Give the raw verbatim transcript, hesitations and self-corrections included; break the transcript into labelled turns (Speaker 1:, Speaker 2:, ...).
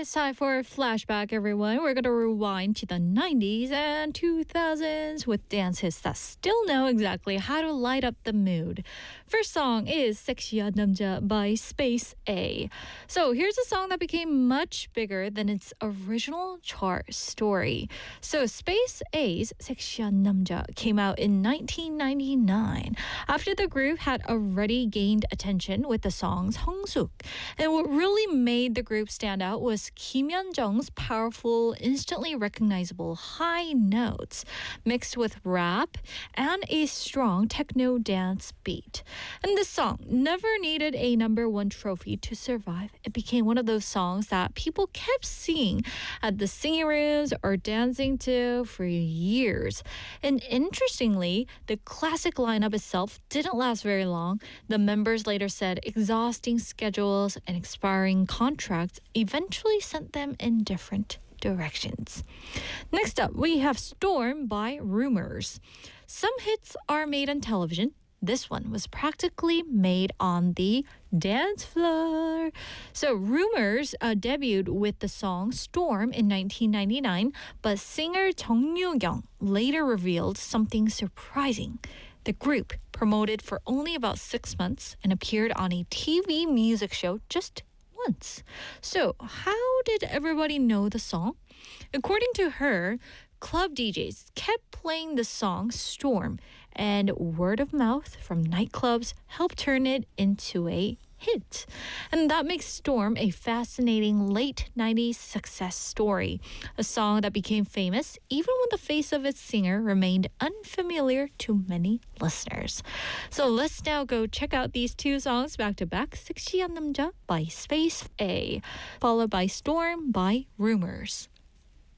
Speaker 1: It's time for a flashback, everyone. We're going to rewind to the nineties and two thousands with dance hits that still know exactly how to light up the mood. First song is 섹시한 남자 by Space A. So here's a song that became much bigger than its original chart story. So Space A's 섹시한 남자 came out in nineteen ninety-nine after the group had already gained attention with the songs 성숙. And what really made the group stand out was Kim Yeon-jung's powerful, instantly recognizable high notes mixed with rap and a strong techno dance beat. And this song never needed a number one trophy to survive. It became one of those songs that people kept singing at the singing rooms or dancing to for years. And interestingly, the classic lineup itself didn't last very long. The members later said exhausting schedules and expiring contracts eventually sent them in different directions. Next up, we have Storm by Rumors. Some hits are made on television. This one was practically made on the dance floor. So Rumors uh, debuted with the song Storm in nineteen ninety-nine, but singer Jung Yu-kyung later revealed something surprising. The group promoted for only about six months and appeared on a T V music show just once. So how did everybody know the song? According to her, club D Js kept playing the song Storm, and word of mouth from nightclubs helped turn it into a hit. And that makes Storm a fascinating late nineties success story, a song that became famous even when the face of its singer remained unfamiliar to many listeners. So let's now go check out these two songs back to back, 섹시한 남자 by Space A, followed by Storm by Rumors.